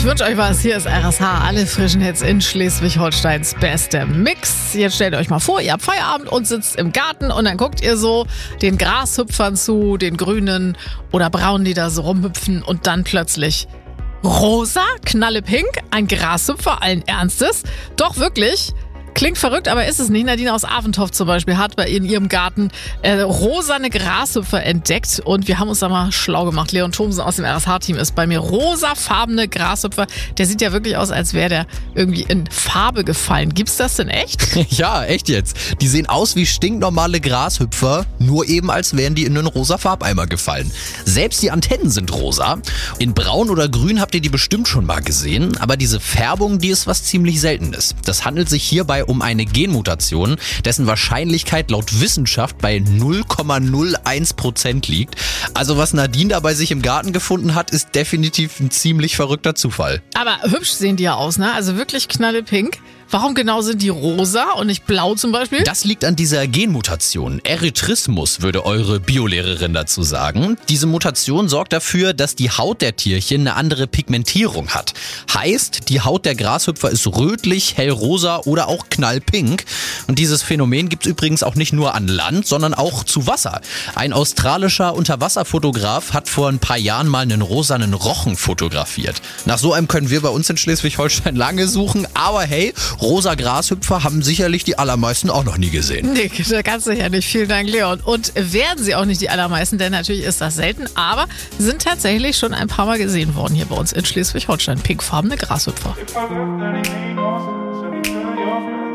wünsche euch was. Hier ist RSH, alle frischen Hits in Schleswig-Holsteins beste Mix. Jetzt stellt euch mal vor, ihr habt Feierabend und sitzt im Garten und dann guckt ihr so den Grashüpfern zu, den grünen oder braunen, die da so rumhüpfen und dann plötzlich rosa, knallepink, ein Grashüpfer, allen Ernstes. Doch wirklich. Klingt verrückt, aber ist es nicht. Nadine aus Aventoft zum Beispiel hat in ihrem Garten rosane Grashüpfer entdeckt und wir haben uns da mal schlau gemacht. Leon Thomsen aus dem RSH-Team ist bei mir. Rosafarbene Grashüpfer, der sieht ja wirklich aus, als wäre der irgendwie in Farbe gefallen. Gibt's das denn echt? Ja, echt jetzt. Die sehen aus wie stinknormale Grashüpfer, nur eben als wären die in einen rosa Farbeimer gefallen. Selbst die Antennen sind rosa. In braun oder grün habt ihr die bestimmt schon mal gesehen, aber diese Färbung, die ist was ziemlich Seltenes. Das handelt sich hierbei um eine Genmutation, dessen Wahrscheinlichkeit laut Wissenschaft bei 0,01% liegt. Also was Nadine da bei sich im Garten gefunden hat, ist definitiv ein ziemlich verrückter Zufall. Aber hübsch sehen die ja aus, ne? Also wirklich knallepink. Warum genau sind die rosa und nicht blau zum Beispiel? Das liegt an dieser Genmutation. Erythrismus würde eure Biolehrerin dazu sagen. Diese Mutation sorgt dafür, dass die Haut der Tierchen eine andere Pigmentierung hat. Heißt, die Haut der Grashüpfer ist rötlich, hellrosa oder auch knallpink. Und dieses Phänomen gibt es übrigens auch nicht nur an Land, sondern auch zu Wasser. Ein australischer Unterwasserfotograf hat vor ein paar Jahren mal einen rosanen Rochen fotografiert. Nach so einem können wir bei uns in Schleswig-Holstein lange suchen, aber hey, rosa Grashüpfer haben sicherlich die allermeisten auch noch nie gesehen. Nee, ganz sicher nicht. Vielen Dank, Leon. Und werden sie auch nicht die allermeisten, denn natürlich ist das selten, aber sind tatsächlich schon ein paar Mal gesehen worden hier bei uns in Schleswig-Holstein. Pinkfarbene Grashüpfer.